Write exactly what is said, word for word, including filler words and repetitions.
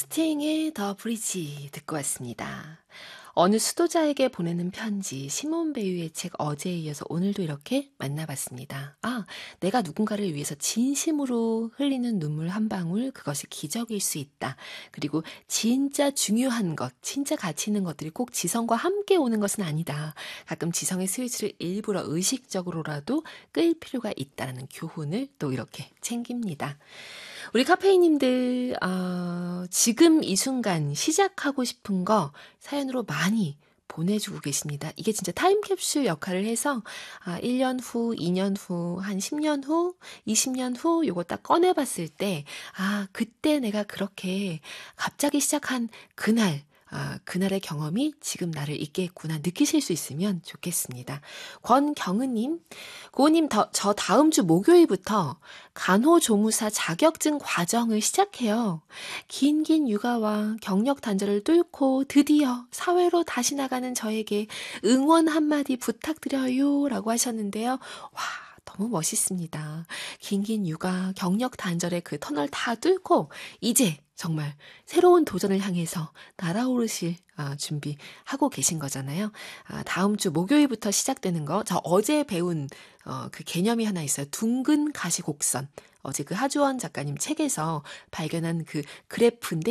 스팅의 더 브리지 듣고 왔습니다. 어느 수도자에게 보내는 편지, 시몬 베유의 책 어제에 이어서 오늘도 이렇게 만나봤습니다. 아, 내가 누군가를 위해서 진심으로 흘리는 눈물 한 방울, 그것이 기적일 수 있다. 그리고 진짜 중요한 것, 진짜 가치 있는 것들이 꼭 지성과 함께 오는 것은 아니다. 가끔 지성의 스위치를 일부러 의식적으로라도 끌 필요가 있다는 교훈을 또 이렇게 챙깁니다. 우리 카페이님들 어, 지금 이 순간 시작하고 싶은 거 사연으로 많이 보내주고 계십니다. 이게 진짜 타임캡슐 역할을 해서 아, 일 년 후, 이 년 후, 한 십 년 후, 이십 년 후 요거 딱 꺼내봤을 때 아, 그때 내가 그렇게 갑자기 시작한 그날 아, 그날의 경험이 지금 나를 있게 했구나 느끼실 수 있으면 좋겠습니다. 권경은님, 고은님, 더, 저 다음 주 목요일부터 간호조무사 자격증 과정을 시작해요. 긴긴 육아와 경력 단절을 뚫고 드디어 사회로 다시 나가는 저에게 응원 한마디 부탁드려요 라고 하셨는데요. 와, 너무 멋있습니다. 긴긴 육아, 경력 단절의 그 터널 다 뚫고 이제 정말 새로운 도전을 향해서 날아오르실 아, 준비하고 계신 거잖아요. 아, 다음 주 목요일부터 시작되는 거, 저 어제 배운 어, 그 개념이 하나 있어요. 둥근 가시곡선. 어제 그 하주원 작가님 책에서 발견한 그 그래프인데